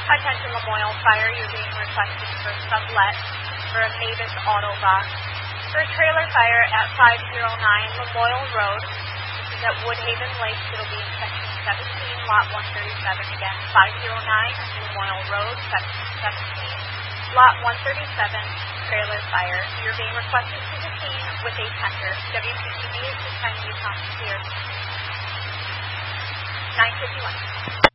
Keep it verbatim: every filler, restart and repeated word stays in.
Attention Lamoille Fire, you're being requested for sublet for a Mavis Auto Box. For a trailer fire at five oh nine Lamoille Road, this is at Woodhaven Lakes. It'll be in section seventeen, lot one thirty-seven. Again, five oh nine Lamoille Road, section seventeen, lot one thirty-seven, trailer fire. You're being requested to the scene with a tender. W P T V is the ten Utah Clear. nine fifty-one.